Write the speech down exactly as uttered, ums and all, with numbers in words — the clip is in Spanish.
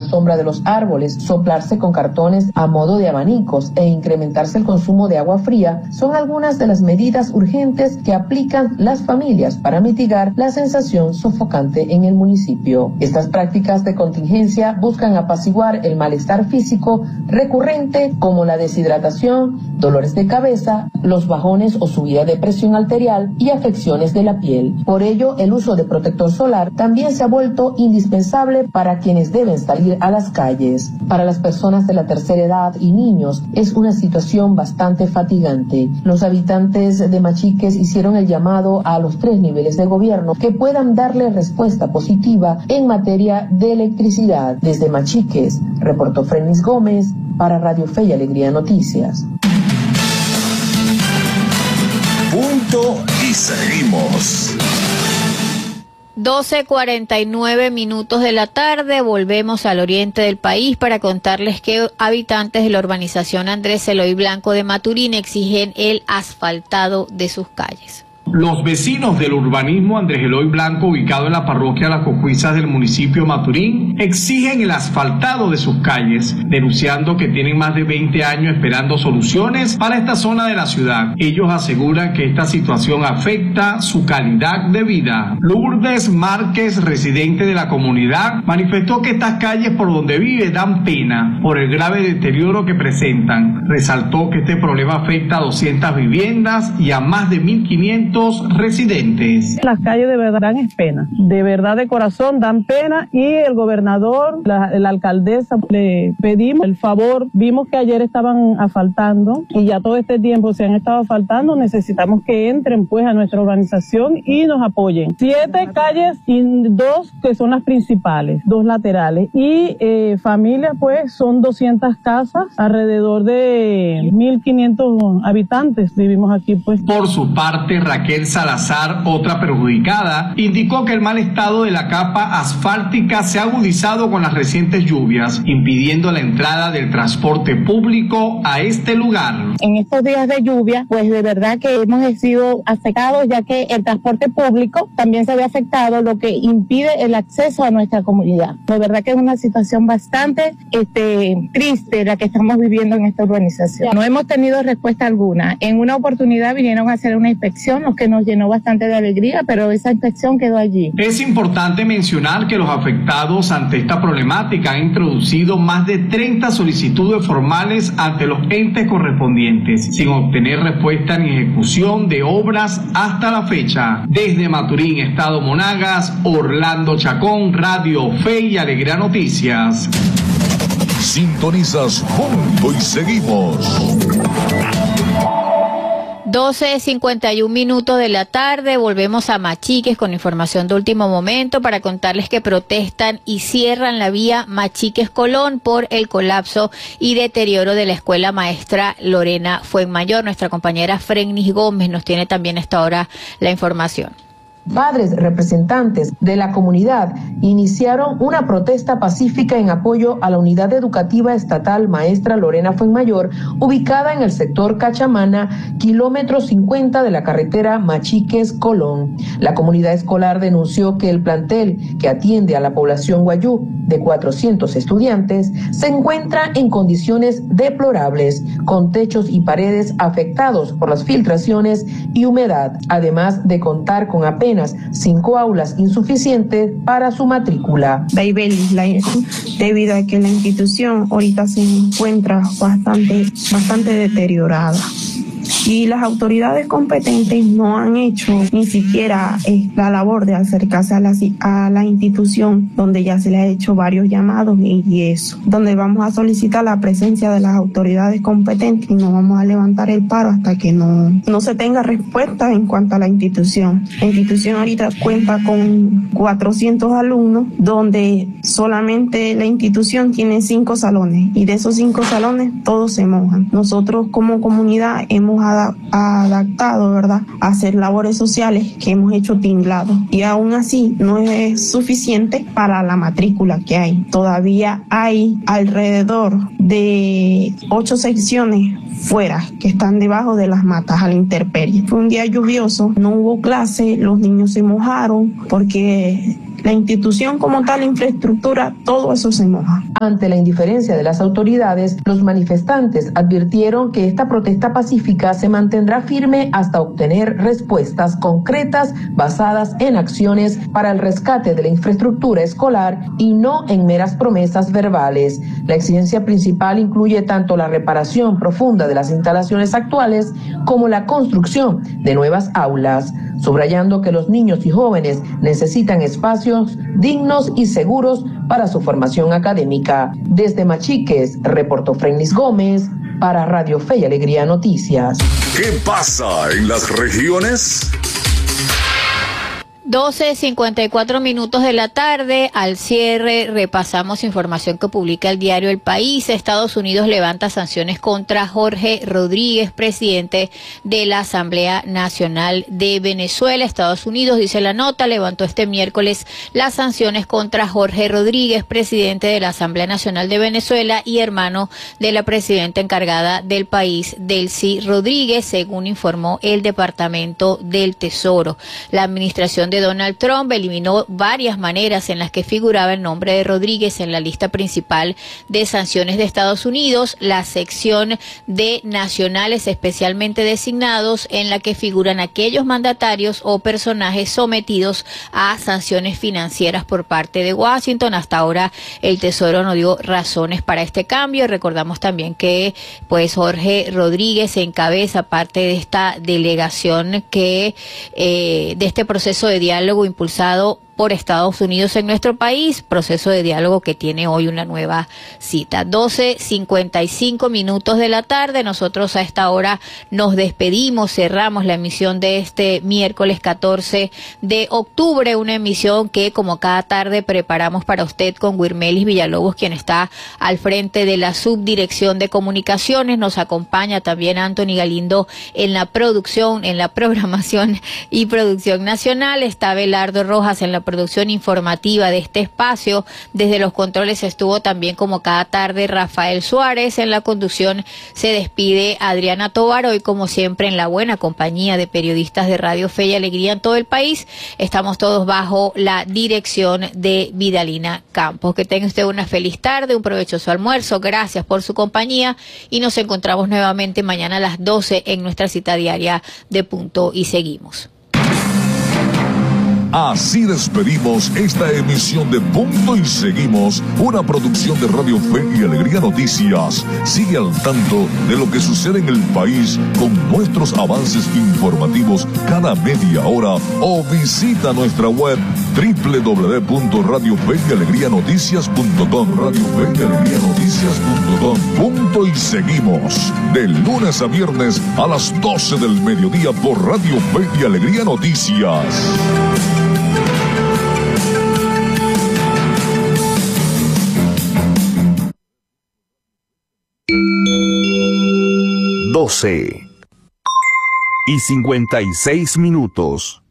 sombra de los árboles, soplarse con cartones a modo de abanicos e incrementarse el consumo de agua fría son algunas de las medidas urgentes que aplican las familias para mitigar la sensación sofocante en el municipio. Estas prácticas de contingencia buscan apaciguar el malestar físico recurrente como la deshidratación, dolores de cabeza, los bajones o subida de presión arterial y afecciones de la piel. Por ello, el uso de protector solar también se ha vuelto indispensable para quienes deben salir a las calles. Para las personas de la tercera edad y niños es una situación bastante fatigante. Los habitantes de Machiques hicieron el llamado a los tres niveles de gobierno que puedan darle respuesta positiva en materia de electricidad. Desde Machiques, reportó Frenis Gómez para Radio Fe y Alegría Noticias. Punto y seguimos. doce cuarenta y nueve minutos de la tarde, volvemos al oriente del país para contarles que habitantes de la urbanización Andrés Eloy Blanco de Maturín exigen el asfaltado de sus calles. Los vecinos del urbanismo Andrés Eloy Blanco, ubicado en la parroquia Las Cocuizas del municipio de Maturín, exigen el asfaltado de sus calles, denunciando que tienen más de veinte años esperando soluciones para esta zona de la ciudad. Ellos aseguran que esta situación afecta su calidad de vida. Lourdes Márquez, residente de la comunidad, manifestó que estas calles por donde vive dan pena por el grave deterioro que presentan. Resaltó que este problema afecta a doscientas viviendas y a más de mil quinientos residentes. Las calles de verdad dan pena, de verdad de corazón dan pena, y el gobernador, la, la alcaldesa, le pedimos el favor. Vimos que ayer estaban asfaltando y ya todo este tiempo se han estado asfaltando. Necesitamos que entren pues a nuestra urbanización y nos apoyen. Siete calles y dos que son las principales, dos laterales, y eh, familias pues son doscientas casas, alrededor de mil quinientos habitantes vivimos aquí pues. Por su parte, Raquel Salazar, otra perjudicada, indicó que el mal estado de la capa asfáltica se ha agudizado con las recientes lluvias, impidiendo la entrada del transporte público a este lugar. En estos días de lluvia, pues de verdad que hemos sido afectados, ya que el transporte público también se ve afectado, lo que impide el acceso a nuestra comunidad. De verdad que es una situación bastante este, triste la que estamos viviendo en esta urbanización. No hemos tenido respuesta alguna. En una oportunidad vinieron a hacer una inspección, lo que nos llenó bastante de alegría, pero esa inspección quedó allí. Es importante mencionar que los afectados ante esta problemática han introducido más de treinta solicitudes formales ante los entes correspondientes, sin obtener respuesta ni ejecución de obras hasta la fecha. Desde Maturín, Estado Monagas, Orlando Chacón, Radio Fe y Alegría Noticias. Sintonizas Punto y Seguimos. doce cincuenta y un minutos de la tarde, volvemos a Machiques con información de último momento para contarles que protestan y cierran la vía Machiques-Colón por el colapso y deterioro de la escuela maestra Lorena Fuenmayor. Nuestra compañera Frenis Gómez nos tiene también a esta hora la información. Padres representantes de la comunidad iniciaron una protesta pacífica en apoyo a la unidad educativa estatal maestra Lorena Fuenmayor, ubicada en el sector Cachamana, kilómetro cincuenta de la carretera Machiques-Colón. La comunidad escolar denunció que el plantel, que atiende a la población guayú de cuatrocientos estudiantes, se encuentra en condiciones deplorables, con techos y paredes afectados por las filtraciones y humedad, además de contar con apenas cinco aulas insuficientes para su matrícula. Debido a que la institución ahorita se encuentra bastante, bastante deteriorada. Y las autoridades competentes no han hecho ni siquiera eh, la labor de acercarse a la, a la institución, donde ya se le ha hecho varios llamados y, y eso, donde vamos a solicitar la presencia de las autoridades competentes y no vamos a levantar el paro hasta que no, no se tenga respuesta en cuanto a la institución. La institución ahorita cuenta con cuatrocientos alumnos, donde solamente la institución tiene cinco salones, y de esos cinco salones todos se mojan. Nosotros como comunidad hemos adaptado, ¿verdad?, a hacer labores sociales que hemos hecho tinglado, y aún así no es suficiente para la matrícula que hay. Todavía hay alrededor de ocho secciones fuera que están debajo de las matas a la intemperie. Fue un día lluvioso, no hubo clase, los niños se mojaron porque la institución como tal, la infraestructura, todo eso se moja. Ante la indiferencia de las autoridades, los manifestantes advirtieron que esta protesta pacífica se mantendrá firme hasta obtener respuestas concretas basadas en acciones para el rescate de la infraestructura escolar y no en meras promesas verbales. La exigencia principal incluye tanto la reparación profunda de las instalaciones actuales como la construcción de nuevas aulas, subrayando que los niños y jóvenes necesitan espacios dignos y seguros para su formación académica. Desde Machiques, reportó Frenis Gómez para Radio Fe y Alegría Noticias. ¿Qué pasa en las regiones? doce cincuenta y cuatro minutos de la tarde. Al cierre repasamos información que publica el diario El País. Estados Unidos levanta sanciones contra Jorge Rodríguez, presidente de la Asamblea Nacional de Venezuela. Estados Unidos, dice la nota, levantó este miércoles las sanciones contra Jorge Rodríguez, presidente de la Asamblea Nacional de Venezuela y hermano de la presidenta encargada del país, Delcy Rodríguez, según informó el Departamento del Tesoro. La administración de Donald Trump eliminó varias maneras en las que figuraba el nombre de Rodríguez en la lista principal de sanciones de Estados Unidos, la sección de nacionales especialmente designados, en la que figuran aquellos mandatarios o personajes sometidos a sanciones financieras por parte de Washington. Hasta ahora el Tesoro no dio razones para este cambio. Recordamos también que pues Jorge Rodríguez encabeza parte de esta delegación que eh, de este proceso de diálogo impulsado por Estados Unidos en nuestro país, proceso de diálogo que tiene hoy una nueva cita. doce cincuenta y cinco minutos de la tarde, nosotros a esta hora nos despedimos, cerramos la emisión de este miércoles catorce de octubre, una emisión que como cada tarde preparamos para usted con Wirmelis Villalobos, quien está al frente de la subdirección de comunicaciones. Nos acompaña también Anthony Galindo en la producción, en la programación y producción nacional. Está Belardo Rojas en la producción informativa de este espacio. Desde los controles estuvo también, como cada tarde, Rafael Suárez. En la conducción se despide Adriana Tovar, hoy como siempre en la buena compañía de periodistas de Radio Fe y Alegría en todo el país. Estamos todos bajo la dirección de Vidalina Campos. Que tenga usted una feliz tarde, un provechoso almuerzo, gracias por su compañía y nos encontramos nuevamente mañana a las doce en nuestra cita diaria de Punto y Seguimos. Así despedimos esta emisión de Punto y Seguimos, una producción de Radio Fe y Alegría Noticias. Sigue al tanto de lo que sucede en el país con nuestros avances informativos cada media hora o visita nuestra web doble u doble u doble u punto radio fe y alegría noticias punto com. Radio Fe y Alegría Noticias punto com. Punto y Seguimos, de lunes a viernes a las doce del mediodía por Radio Fe y Alegría Noticias. doce y cincuenta y seis minutos.